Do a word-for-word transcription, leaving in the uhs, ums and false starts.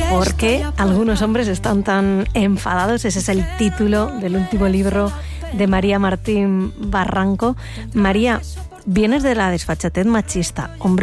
¿Por qué algunos hombres están tan enfadados? Ese es el título del último libro de María Martín Barranco. María, vienes de la desfachatez machista. Hombres